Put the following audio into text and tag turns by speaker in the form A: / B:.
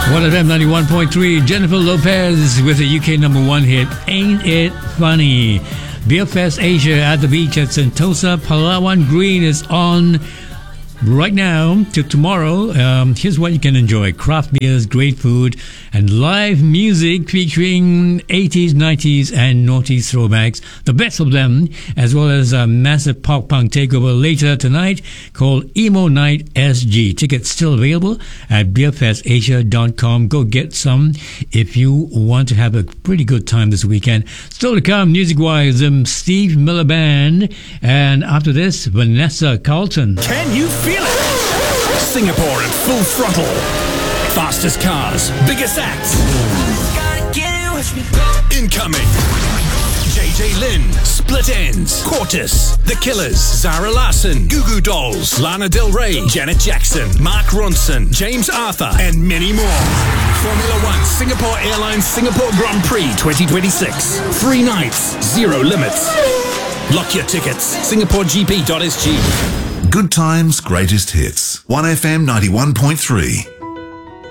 A: 1FM 91.3, Jennifer Lopez with the UK #1 hit, Ain't It Funny? Beerfest Asia at the beach at Sentosa Palawan Green is on right now till tomorrow. Here's what you can enjoy: craft beers, great food, and live music featuring 80s, 90s, and noughties throwbacks, the best of them, as well as a massive pop punk takeover later tonight called Emo Night SG. Tickets still available at beerfestasia.com. Go get some if you want to have a pretty good time this weekend. Still to come, music-wise, Steve Miller Band, and after this, Vanessa Carlton.
B: Can you feel it? Singapore at full throttle. Fastest cars, biggest acts. Incoming. JJ Lin, Split Ends, Quartus, The Killers, Zara Larsson, Goo Goo Dolls, Lana Del Rey, Janet Jackson, Mark Ronson, James Arthur, and many more. Formula One Singapore Airlines Singapore Grand Prix 2026. 3 nights, 0 limits. Lock your tickets. SingaporeGP.sg.
C: Good times, greatest hits. 1FM 91.3.